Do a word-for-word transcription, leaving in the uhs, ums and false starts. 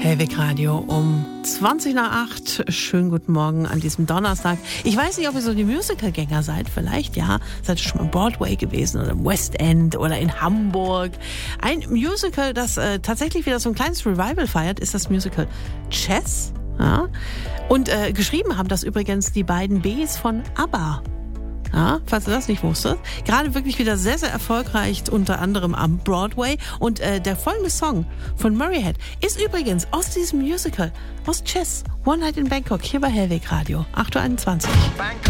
Hellweg Radio um zwanzig nach acht. Schönen guten Morgen an diesem Donnerstag. Ich weiß nicht, ob ihr so die Musical-Gänger seid. Vielleicht, ja. Seid ihr schon mal im Broadway gewesen oder im West End oder in Hamburg. Ein Musical, das äh, tatsächlich wieder so ein kleines Revival feiert, ist das Musical Chess. Ja. Und äh, geschrieben haben das übrigens die beiden Bs von ABBA. Ja, falls du das nicht wusstest. Gerade wirklich wieder sehr, sehr erfolgreich, unter anderem am Broadway. Und äh, der folgende Song von Murray Head ist übrigens aus diesem Musical, aus Chess, One Night in Bangkok, hier bei Hellweg Radio, acht Uhr einundzwanzig.